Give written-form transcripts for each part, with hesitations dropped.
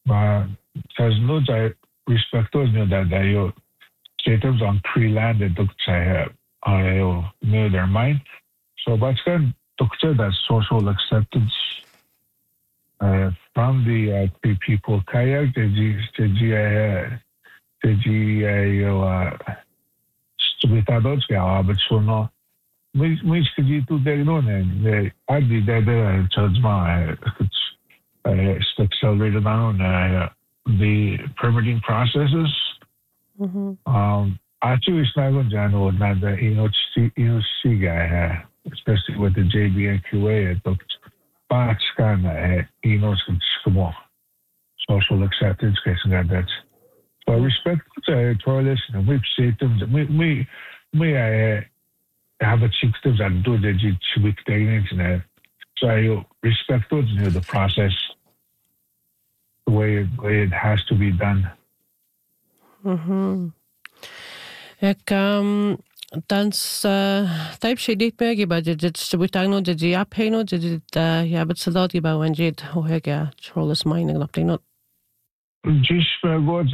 But there's loads I respect those that you statements on pre-land that I know their mind. So what's going to that social acceptance from the three people kayak stupitados but so no we could you do they know and I did that judgment accelerated on the permitting processes. Actually, it's not going to not the see guy, especially with the JBNQA, it looked box kind of social acceptance case and that. So I respect toilets and we've seen them. We have a chick that do the week internet. So I respect those the process, the way it has to be done. Jak dans type shedit me giba dit stubitagno dit yapeno dit yabet salat giba wanjit hohega trolls mining up not. Just words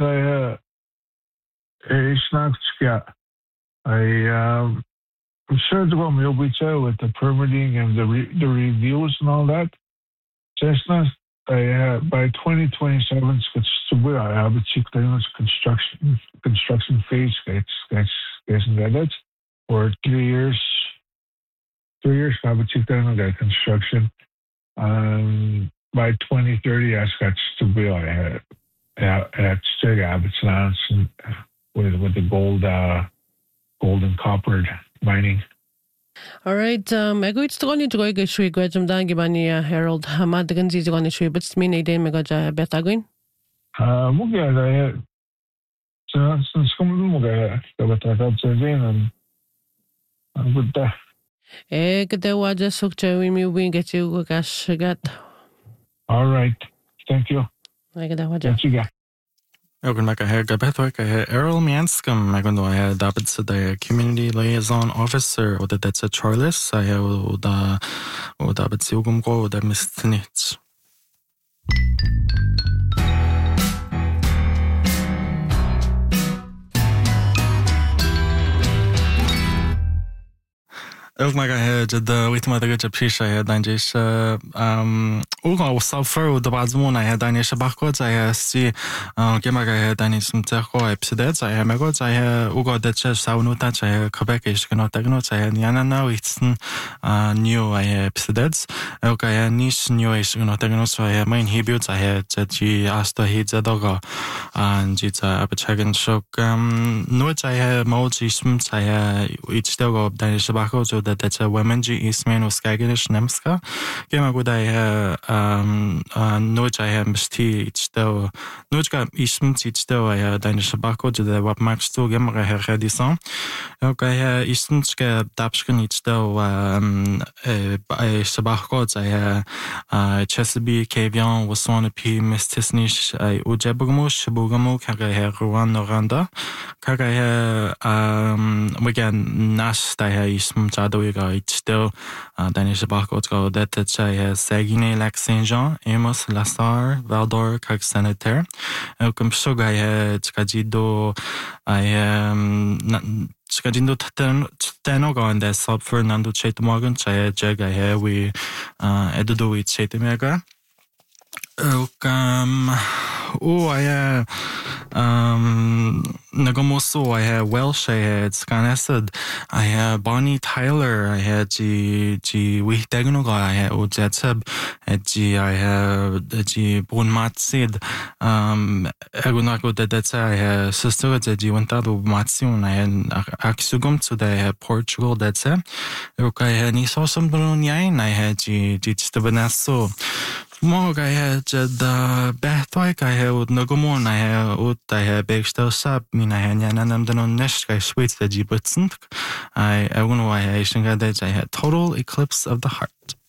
I snapped I'm sure the one will be with the permitting and the reviews and all that. Just not by 2027 I have a construction phase gets for 3 years. 3 years I have a construction. By 2030 I got to be at still have its lands with the gold and copper mining. All right, ego it's going to go shui gwajum dan gibani Harold Madagan zizigoni shui but mean a day megaja betaguin. Muga since muga and with that. Gde waja sukcha we wing get you gash gat. All right. Thank you. I get waja. Ogun maka her gabethwek Errol Mianskum magondo I dapat sa the community liaison officer or that's a Charles I have dapat siugum ko da mistinits. Ook maar de weet maar dat je precies dan is ook al suffer de bazmon hij dan is bakot hij zie maar dan is met gewoon episode hij maar goed hij ook dat je zou nu dat hij Quebec is genoeg dat genoeg hij ja nou iets new episodes ook hij niet new is genoeg dat genoeg hij mijn hibut hij dat je asta hit dat ook en dit op checken zo nooit hij mooi is hij iets dat op dan is bakot that's a women Eastman was Skaginish Nemska. Gema good I note I am still note ism still I Danish Bako to the what max to Gemma Redison. Okay, ismska Dapskan it's still Sabako I Chesapeake Kavian was one of P Mistisnish Ujebugmush Bugamo Kagahe Ruan Noranda Kagahe again Nash I ism it's still Danish Bakotko that Sagine Lac Saint Jean, Amos Lassar, Valdor, Kak Sanitaire. Elkom Shogai Tskajido Tskajindo Tanoga and the sub Fernando Chaitamagan, Chaya Jaga, we Edudo with Chaitamega. I Nagomoso, I had Welsh, I had Scanested, I had Bonnie Tyler, I had G Wihtegnoga, I had Ojetseb, I had G Bonmatsid, Egunako Dedetsa, I had Sister G Wentado Matsun, I had Axugum, so I had Portugal, that's it. I had Nisosum Brunyain, I had G Stevenasso. More I had the Bethwike, I had Nagomon, I had Begstel Sap, I had Yanam the Nesh, I sweet the Gibutzent. I don't know why I had Total Eclipse of the Heart.